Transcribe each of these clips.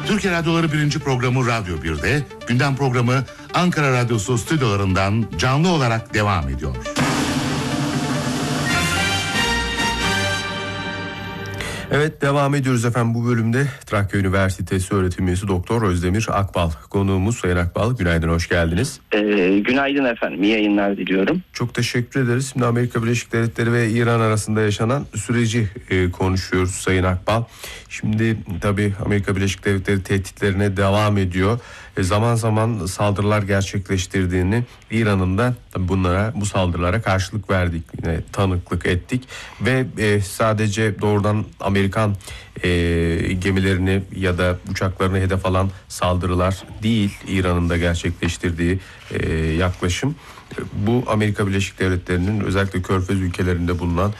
Türkiye Radyoları 1. programı Radyo 1'de, gündem programı Ankara Radyosu stüdyolarından canlı olarak devam ediyor. Evet, devam ediyoruz efendim bu bölümde. Trakya Üniversitesi öğretim üyesi Doktor Özdemir Akbal konuğumuz. Sayın Akbal, günaydın, hoş geldiniz. Günaydın efendim, iyi yayınlar diliyorum. Çok teşekkür ederiz. Şimdi Amerika Birleşik Devletleri ve İran arasında yaşanan süreci konuşuyoruz Sayın Akbal. Şimdi tabii Amerika Birleşik Devletleri tehditlerine devam ediyor. Zaman zaman saldırılar gerçekleştirdiğini, İran'ın da bu saldırılara karşılık verdik, tanıklık ettik ve sadece doğrudan Amerikan gemilerini ya da uçaklarını hedef alan saldırılar değil İran'ın da gerçekleştirdiği yaklaşım. Bu Amerika Birleşik Devletleri'nin özellikle Körfez ülkelerinde bulunan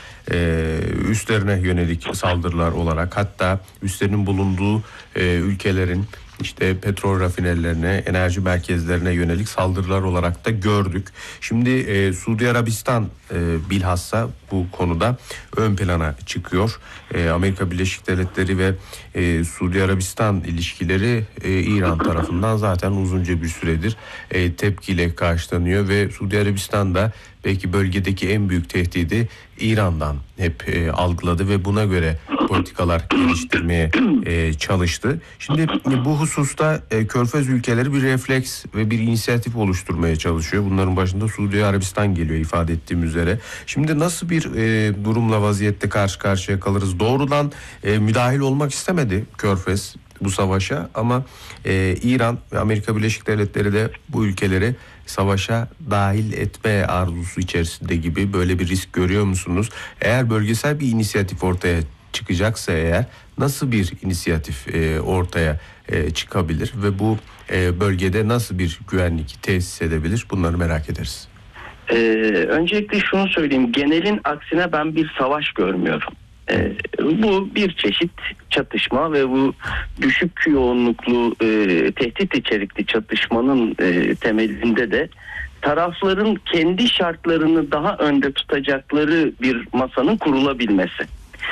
üslerine yönelik saldırılar olarak, hatta üslerinin bulunduğu ülkelerin işte petrol rafinerilerine, enerji merkezlerine yönelik saldırılar olarak da gördük. Şimdi Suudi Arabistan bilhassa bu konuda ön plana çıkıyor. Amerika Birleşik Devletleri ve Suudi Arabistan ilişkileri İran tarafından zaten uzunca bir süredir tepkiyle karşılanıyor ve Suudi Arabistan da belki bölgedeki en büyük tehdidi İran'dan hep algıladı ve buna göre politikalar geliştirmeye çalıştı. Şimdi bu hususta Körfez ülkeleri bir refleks ve bir inisiyatif oluşturmaya çalışıyor. Bunların başında Suudi Arabistan geliyor ifade ettiğim üzere. Şimdi nasıl bir durumla, vaziyette karşı karşıya kalırız? Doğrudan müdahil olmak istemedi Körfez bu savaşa ama İran ve Amerika Birleşik Devletleri de bu ülkeleri savaşa dahil etme arzusu içerisinde gibi, böyle bir risk görüyor musunuz? Eğer bölgesel bir inisiyatif ortaya çıkacaksa eğer, nasıl bir inisiyatif ortaya çıkabilir ve bu bölgede nasıl bir güvenlik tesis edebilir? Bunları merak ederiz. Öncelikle şunu söyleyeyim, genelin aksine ben bir savaş görmüyorum. Bu bir çeşit çatışma ve bu düşük yoğunluklu tehdit içerikli çatışmanın temelinde de tarafların kendi şartlarını daha önde tutacakları bir masanın kurulabilmesi.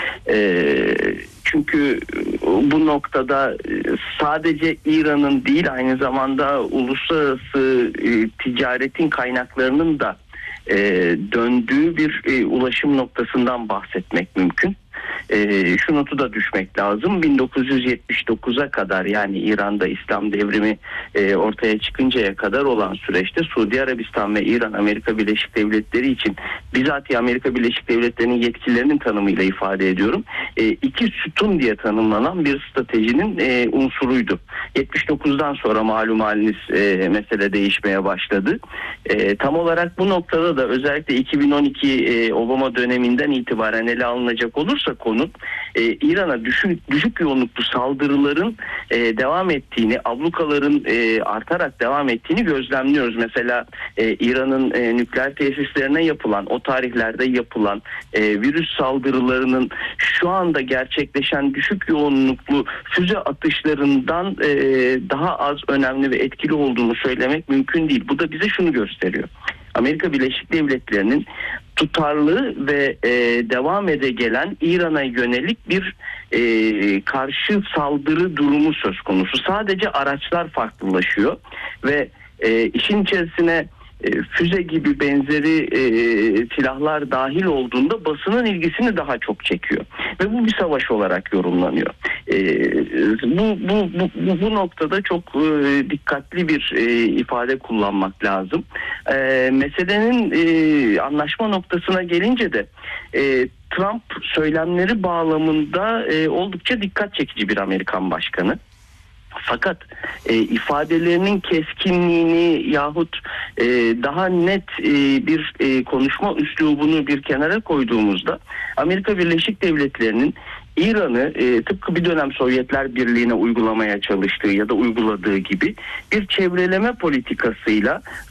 Çünkü bu noktada sadece İran'ın değil, aynı zamanda uluslararası ticaretin kaynaklarının da döndüğü bir ulaşım noktasından bahsetmek mümkün. Şu notu da düşmek lazım. 1979'a kadar, yani İran'da İslam devrimi ortaya çıkıncaya kadar olan süreçte Suudi Arabistan ve İran, Amerika Birleşik Devletleri için, bizatihi Amerika Birleşik Devletleri'nin yetkililerinin tanımıyla ifade ediyorum, iki sütun diye tanımlanan bir stratejinin unsuruydu. 79'dan sonra malum haliniz mesele değişmeye başladı. Tam olarak bu noktada da özellikle 2012 Obama döneminden itibaren ele alınacak olursa konu, İran'a düşük yoğunluklu saldırıların devam ettiğini, ablukaların artarak devam ettiğini gözlemliyoruz. Mesela İran'ın nükleer tesislerine yapılan, o tarihlerde yapılan virüs saldırılarının şu anda gerçekleşen düşük yoğunluklu füze atışlarından daha az önemli ve etkili olduğunu söylemek mümkün değil. Bu da bize şunu gösteriyor: Amerika Birleşik Devletleri'nin tutarlı ve devam ede gelen İran'a yönelik bir karşı saldırı durumu söz konusu. Sadece araçlar farklılaşıyor ve işin içerisine füze gibi benzeri silahlar dahil olduğunda basının ilgisini daha çok çekiyor ve bu bir savaş olarak yorumlanıyor. Bu noktada çok dikkatli bir ifade kullanmak lazım. Meselenin anlaşma noktasına gelince de Trump söylemleri bağlamında oldukça dikkat çekici bir Amerikan başkanı. Fakat ifadelerinin keskinliğini yahut daha net bir konuşma üslubunu bir kenara koyduğumuzda Amerika Birleşik Devletleri'nin İran'ı tıpkı bir dönem Sovyetler Birliği'ne uygulamaya çalıştığı ya da uyguladığı gibi bir çevreleme politikasıyla